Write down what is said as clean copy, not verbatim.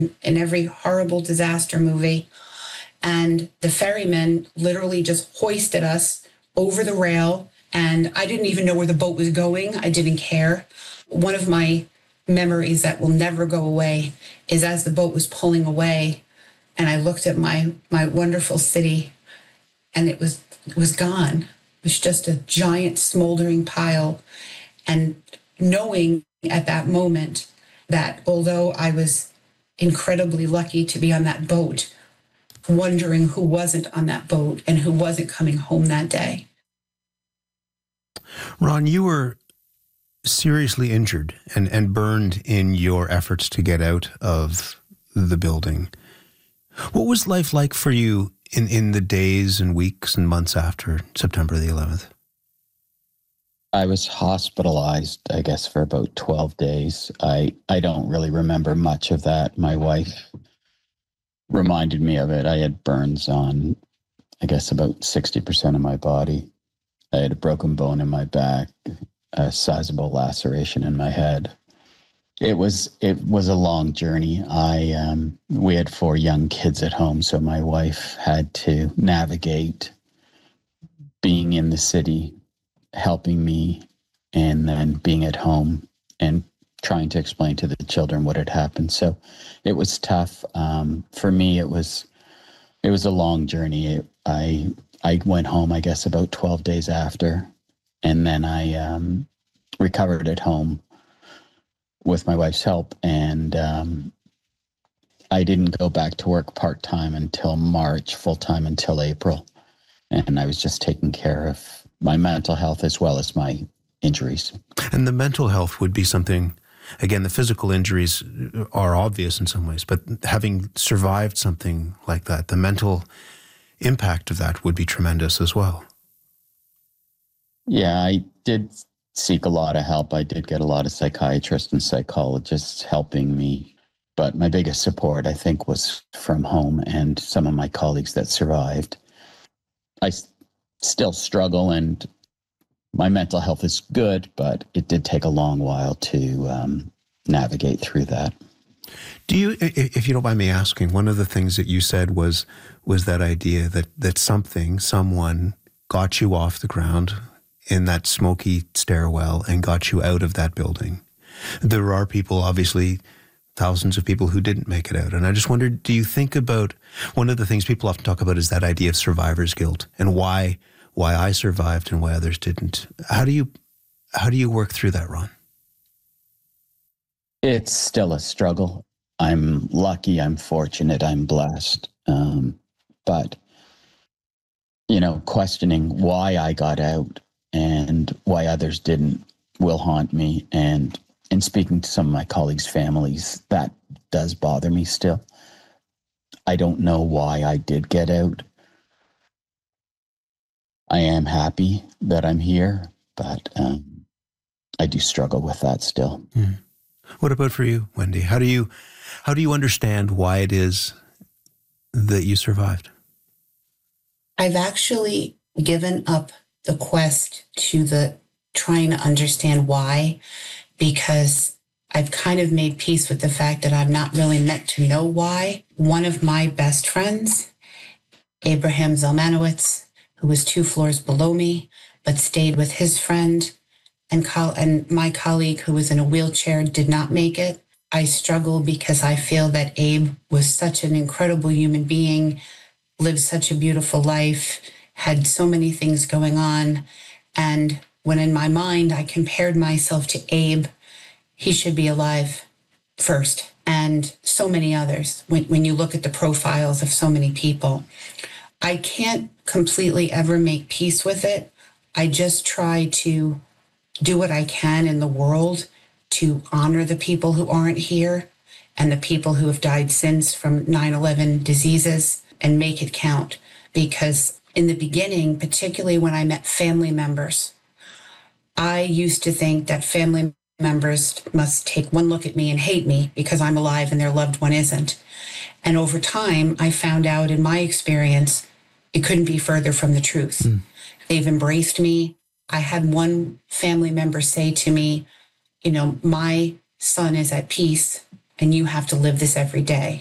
in every horrible disaster movie. And the ferryman literally just hoisted us over the rail. And I didn't even know where the boat was going. I didn't care. One of my memories that will never go away is as the boat was pulling away, and I looked at my wonderful city, and it was gone. It was just a giant smoldering pile. And knowing at that moment that although I was incredibly lucky to be on that boat, wondering who wasn't on that boat and who wasn't coming home that day. Ron, you were seriously injured and burned in your efforts to get out of the building. What was life like for you in the days and weeks and months after September the 11th? I was hospitalized, I guess, for about 12 days. I don't really remember much of that. My wife reminded me of it. I had burns on, I guess, about 60% of my body. I had a broken bone in my back, a sizable laceration in my head. It was a long journey. We had 4 young kids at home, so my wife had to navigate being in the city, helping me, and then being at home and trying to explain to the children what had happened. So it was tough. For me, it was a long journey. I went home, I guess, about 12 days after, and then I recovered at home with my wife's help, and I didn't go back to work part-time until March, full-time until April, and I was just taking care of my mental health as well as my injuries. And the mental health would be something, again, the physical injuries are obvious in some ways, but having survived something like that, the mental impact of that would be tremendous as well. Yeah, I did seek a lot of help. I did get a lot of psychiatrists and psychologists helping me. But my biggest support, I think, was from home and some of my colleagues that survived. I still struggle, and my mental health is good, but it did take a long while to navigate through that. Do you, if you don't mind me asking, one of the things that you said was that idea that someone got you off the ground in that smoky stairwell and got you out of that building. There are people, obviously, thousands of people who didn't make it out. And I just wondered, do you think about, one of the things people often talk about is that idea of survivor's guilt and why I survived and why others didn't. How do you work through that, Ron? It's still a struggle. I'm lucky, I'm fortunate, I'm blessed. But, questioning why I got out and why others didn't will haunt me. And in speaking to some of my colleagues' families, that does bother me still. I don't know why I did get out. I am happy that I'm here, but I do struggle with that still. Mm. What about for you, Wendy? How do you understand why it is that you survived? I've actually given up the quest to the trying to understand why, because I've kind of made peace with the fact that I'm not really meant to know why. One of my best friends, Abraham Zelmanowitz, who was 2 floors below me, but stayed with his friend, and my colleague who was in a wheelchair did not make it. I struggle because I feel that Abe was such an incredible human being, lived such a beautiful life, had so many things going on. And when in my mind I compared myself to Abe, he should be alive first, and so many others. When you look at the profiles of so many people, I can't completely ever make peace with it. I just try to do what I can in the world to honor the people who aren't here and the people who have died since from 9/11 diseases and make it count. Because in the beginning, particularly when I met family members, I used to think that family members must take one look at me and hate me because I'm alive and their loved one isn't. And over time, I found out in my experience, it couldn't be further from the truth. Mm. They've embraced me. I had one family member say to me, my son is at peace and you have to live this every day.